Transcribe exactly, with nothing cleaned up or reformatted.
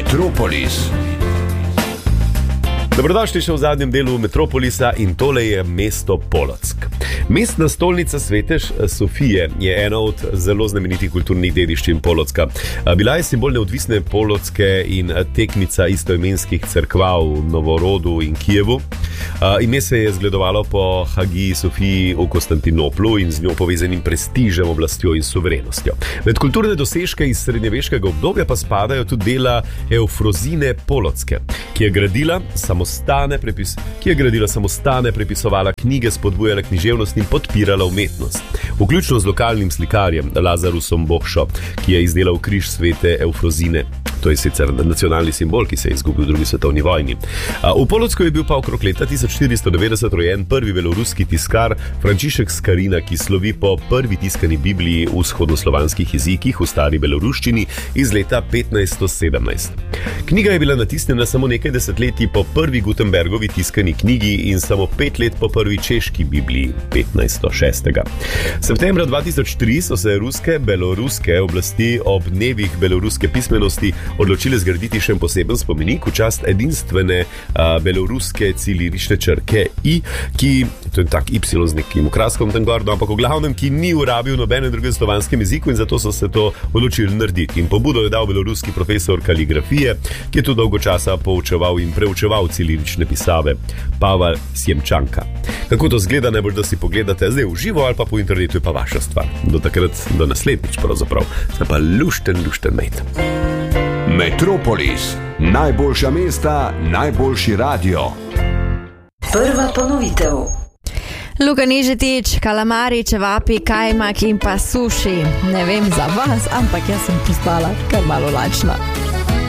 Metropolis. Dobrodošli še v zadnjem delu Metropolisa in tole je mesto Polock. Mestna stolnica Svete Sofije je ena od zelo znamenitih kulturnih dediščin Polocka. Bila je simbol neodvisne Polocke in tekmica istoimenskih cerkva v Novorodu in Kijevu. Ime se je zgledovalo po Hagiji Sofiji v Konstantinoplu in z njo povezanim prestižem, oblastjo in suverenostjo. Med kulturne dosežke iz srednjeveškega obdobja pa spadajo tudi dela Eufrozine Polocke, ki je gradila samostane, prepis, ki je gradila samostane, prepisovala knjige, spodbujala književnost in podpirala umetnost. Vključno z lokalnim slikarjem Lazarusom Bohšo, ki je izdelal križ svete Eufrozine. To je sicer nacionalni simbol, ki se je izgubil v drugi svetovni vojni. V Polocku je bil pa okrog leta tisoč štiristo devetdeset rojen prvi beloruski tiskar Frančišek Skarina, ki slovi po prvi tiskani Bibliji v vzhodnoslovanskih jezikih v stari beloruščini iz leta petnajststo sedemnajst. Knjiga je bila natisnjena samo nekaj desetletij po prvi Gutenbergovi tiskani knjigi in samo pet let po prvi češki Bibliji petnajststo šest. Septembra dva tisoč tri so se ruske beloruske oblasti ob dnevih beloruske pismenosti odločili zgraditi še poseben spomenik v čast edinstvene a, beloruske cilirične črke I, ki, to je tak Y z nekim okraskom tam gor, no, ampak v glavnem, ki ni urabil nobenem drugem slovanskem jeziku in zato so se to odločili narediti. In pobudo je dal beloruski profesor kaligrafije, ki je tu dolgo časa poučeval in preučeval cilirične pisave, Pavel Sjemčanka. Kako to zgleda, najbolj, da si pogledate zdaj v živo ali pa po internetu, je pa vaša stvar. Do takrat, do naslednjič pravzaprav. Zdaj pa lušten, lušten mejt. Metropolis, najboljša mesta, najboljši radio. Prva ponovitev. Luka Nižetič, kalamari, čevapi, kajmak in pa suši. Ne vem za vas, ampak jaz sem postala kar malo lačna.